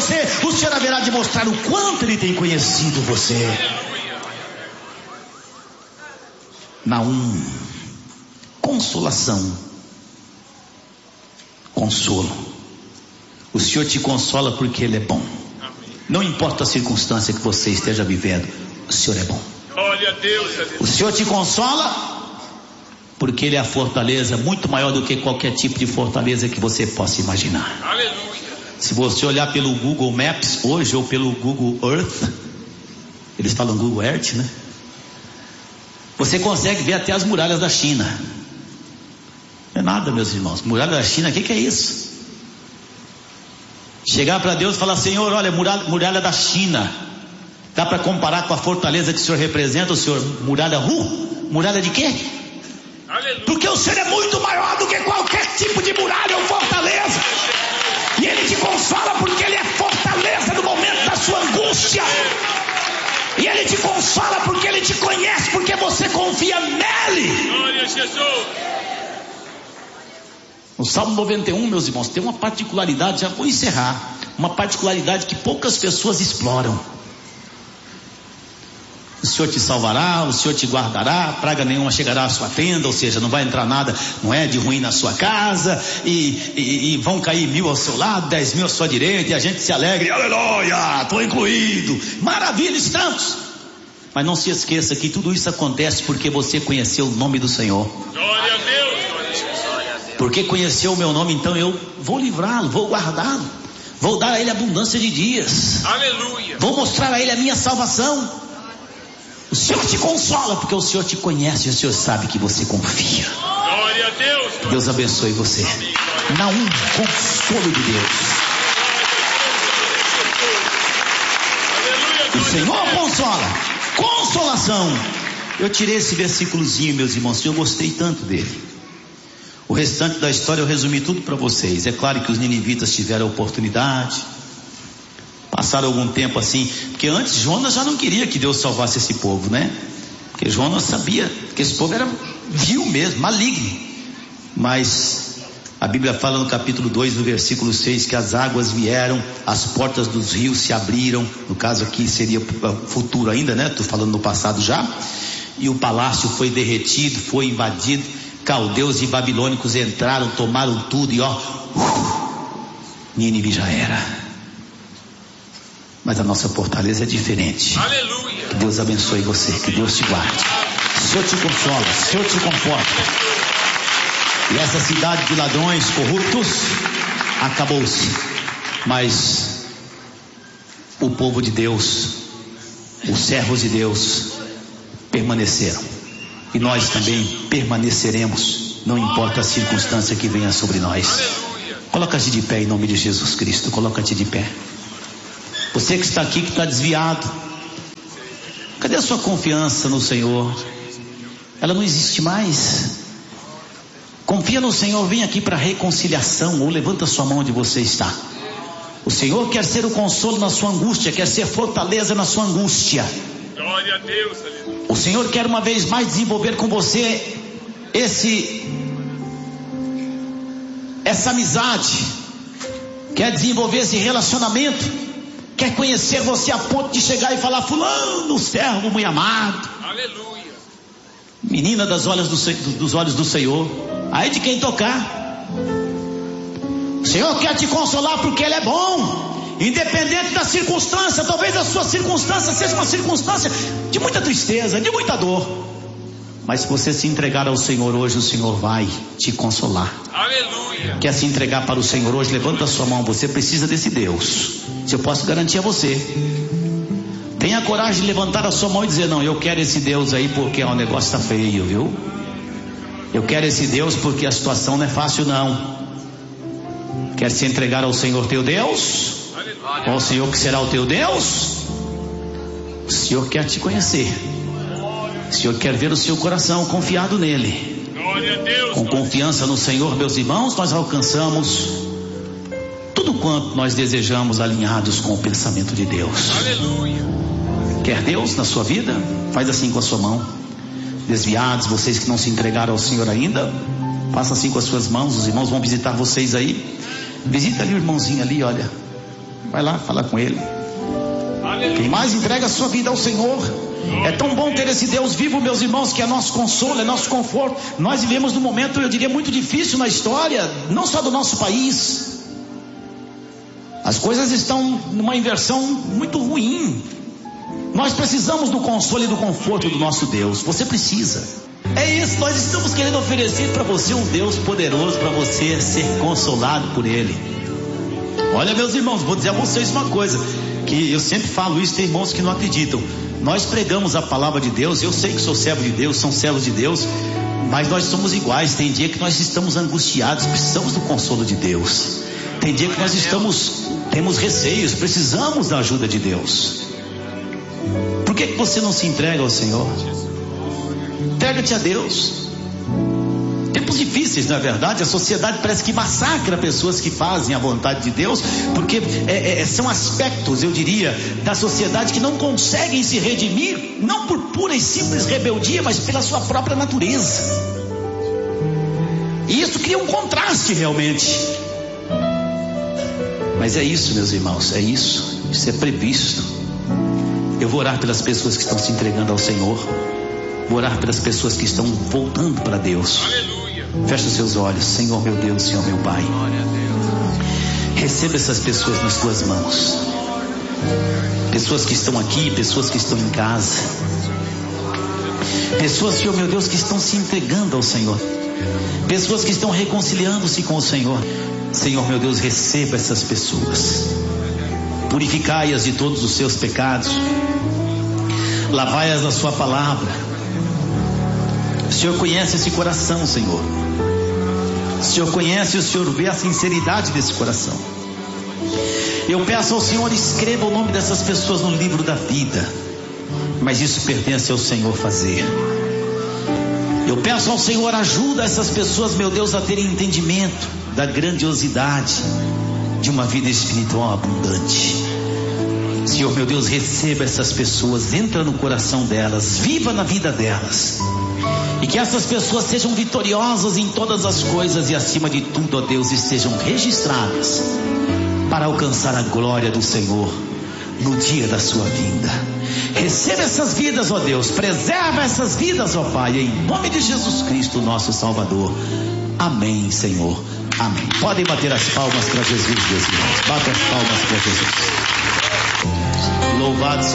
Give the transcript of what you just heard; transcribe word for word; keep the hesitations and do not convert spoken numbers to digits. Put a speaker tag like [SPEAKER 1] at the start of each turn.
[SPEAKER 1] você, o Senhor haverá de mostrar o quanto Ele tem conhecido você. Naum, consolação, consolo. O Senhor te consola porque Ele é bom. Não importa a circunstância que você esteja vivendo, o Senhor é bom.
[SPEAKER 2] Glória a Deus.
[SPEAKER 1] O Senhor te consola porque Ele é a fortaleza muito maior do que qualquer tipo de fortaleza que você possa imaginar.
[SPEAKER 2] Aleluia.
[SPEAKER 1] Se você olhar pelo Google Maps hoje ou pelo Google Earth, eles falam Google Earth, né? Você consegue ver até as muralhas da China. Não é nada, meus irmãos. Muralha da China, o que, que é isso? Chegar para Deus e falar: Senhor, olha, muralha, muralha da China, dá para comparar com a fortaleza que o Senhor representa? O Senhor, muralha, uh, muralha de quê?
[SPEAKER 2] Aleluia.
[SPEAKER 1] Porque o Senhor é muito maior do que qualquer tipo de muralha ou fortaleza. E Ele te consola porque Ele é fortaleza no momento da sua angústia. E Ele te consola porque Ele te conhece, porque você confia nele.
[SPEAKER 2] Glória a Jesus.
[SPEAKER 1] No Salmo noventa e um, meus irmãos, tem uma particularidade, já vou encerrar, uma particularidade que poucas pessoas exploram. O Senhor te salvará, o Senhor te guardará, praga nenhuma chegará à sua tenda, ou seja, não vai entrar nada, não é, de ruim na sua casa, e, e, e vão cair mil ao seu lado, dez mil à sua direita, e a gente se alegra, aleluia, estou incluído, maravilha, estamos. Mas não se esqueça que tudo isso acontece porque você conheceu o nome do Senhor.
[SPEAKER 2] Glória a Deus.
[SPEAKER 1] Porque conheceu o meu nome, então eu vou livrá-lo, vou guardá-lo, vou dar a ele abundância de dias.
[SPEAKER 2] Aleluia.
[SPEAKER 1] Vou mostrar a ele a minha salvação. O Senhor te consola porque o Senhor te conhece e o Senhor sabe que você confia.
[SPEAKER 2] Glória a Deus.
[SPEAKER 1] Que Deus abençoe você. Naum, consolo de Deus.
[SPEAKER 2] Aleluia.
[SPEAKER 1] O Senhor consola. Consolação. Eu tirei esse versículozinho, meus irmãos, eu gostei tanto dele. O restante da história eu resumi tudo para vocês. É claro que os ninivitas tiveram a oportunidade, passaram algum tempo assim, porque antes Jonas já não queria que Deus salvasse esse povo, né? Porque Jonas sabia que esse povo era vil mesmo, maligno. Mas a Bíblia fala no capítulo dois, no versículo seis, que as águas vieram, as portas dos rios se abriram. No caso aqui seria futuro ainda, né? Estou falando no passado já. E o palácio foi derretido, foi invadido. Caldeus e babilônicos entraram, tomaram tudo e ó, uh, Nínive já era. Mas a nossa fortaleza é diferente.
[SPEAKER 2] Aleluia.
[SPEAKER 1] Que Deus abençoe você, que Deus te guarde. O Senhor te consola, o Senhor te conforta. E essa cidade de ladrões corruptos acabou-se. Mas o povo de Deus, os servos de Deus, permaneceram. E nós também permaneceremos, não importa a circunstância que venha sobre nós. Coloca-te de pé em nome de Jesus Cristo. Coloca-te de pé. Você que está aqui, que está desviado, cadê a sua confiança no Senhor? Ela não existe mais. Confia no Senhor, vem aqui para reconciliação, ou levanta a sua mão onde você está. O Senhor quer ser o consolo na sua angústia, quer ser fortaleza na sua angústia.
[SPEAKER 2] Glória a Deus.
[SPEAKER 1] O Senhor quer uma vez mais desenvolver com você esse essa amizade, quer desenvolver esse relacionamento, quer conhecer você a ponto de chegar e falar: fulano, servo muito amado.
[SPEAKER 2] Aleluia.
[SPEAKER 1] Menina das olhos do, dos olhos do Senhor. Aí de quem tocar. O Senhor quer te consolar porque Ele é bom. Independente da circunstância, talvez a sua circunstância seja uma circunstância de muita tristeza, de muita dor. Mas se você se entregar ao Senhor hoje, o Senhor vai te consolar.
[SPEAKER 2] Aleluia.
[SPEAKER 1] Quer se entregar para o Senhor hoje? Levanta a sua mão. Você precisa desse Deus. Se eu posso garantir a você, tenha coragem de levantar a sua mão e dizer: não, eu quero esse Deus aí porque o negócio está feio, viu? Eu quero esse Deus porque a situação não é fácil não. Quer se entregar ao Senhor teu Deus? Qual o Senhor que será o teu Deus? O Senhor quer te conhecer. O Senhor quer ver o seu coração confiado nele. Com confiança no Senhor, meus irmãos, nós alcançamos tudo quanto nós desejamos, alinhados com o pensamento de Deus.
[SPEAKER 2] Aleluia.
[SPEAKER 1] Quer Deus na sua vida? Faz assim com a sua mão. Desviados, vocês que não se entregaram ao Senhor ainda, faça assim com as suas mãos. Os irmãos vão visitar vocês aí. Visita ali o irmãozinho ali, olha. Vai lá, fala com Ele. Quem mais entrega a sua vida ao Senhor. É tão bom ter esse Deus vivo, meus irmãos, que é nosso consolo, é nosso conforto. Nós vivemos num momento, eu diria, muito difícil na história, não só do nosso país. As coisas estão numa inversão muito ruim. Nós precisamos do consolo e do conforto do nosso Deus. Você precisa. É isso, nós estamos querendo oferecer para você um Deus poderoso, para você ser consolado por Ele. Olha, meus irmãos, vou dizer a vocês uma coisa, que eu sempre falo isso, tem irmãos que não acreditam. Nós pregamos a palavra de Deus, eu sei que sou servo de Deus, são servos de Deus, mas nós somos iguais. Tem dia que nós estamos angustiados, precisamos do consolo de Deus. Tem dia que nós estamos, temos receios, precisamos da ajuda de Deus. Por que que você não se entrega ao Senhor? Entrega-te a Deus. Tempos difíceis, não é verdade? A sociedade parece que massacra pessoas que fazem a vontade de Deus, porque é, é, são aspectos, eu diria, da sociedade que não conseguem se redimir, não por pura e simples rebeldia, mas pela sua própria natureza. E isso cria um contraste realmente. Mas é isso, meus irmãos, é isso, isso é previsto. Eu vou orar pelas pessoas que estão se entregando ao Senhor, vou orar pelas pessoas que estão voltando para Deus.
[SPEAKER 2] Aleluia.
[SPEAKER 1] Fecha os seus olhos. Senhor meu Deus, Senhor meu Pai, receba essas pessoas nas tuas mãos. Pessoas que estão aqui, pessoas que estão em casa, pessoas, Senhor meu Deus, que estão se entregando ao Senhor, pessoas que estão reconciliando-se com o Senhor. Senhor meu Deus, receba essas pessoas, purificai-as de todos os seus pecados, lavai-as na sua palavra. O Senhor conhece esse coração, Senhor. O Senhor conhece, o Senhor vê a sinceridade desse coração. Eu peço ao Senhor, escreva o nome dessas pessoas no livro da vida, mas isso pertence ao Senhor fazer. Eu peço ao Senhor, ajuda essas pessoas, meu Deus, a terem entendimento da grandiosidade de uma vida espiritual abundante. Senhor meu Deus, receba essas pessoas, entra no coração delas, viva na vida delas, e que essas pessoas sejam vitoriosas em todas as coisas, e acima de tudo, ó Deus, estejam registradas para alcançar a glória do Senhor no dia da sua vinda. Receba essas vidas, ó Deus, preserva essas vidas, ó Pai, em nome de Jesus Cristo, nosso Salvador. Amém, Senhor. Amém. Podem bater as palmas para Jesus, meus irmãos. Bata as palmas para Jesus. Louvado seja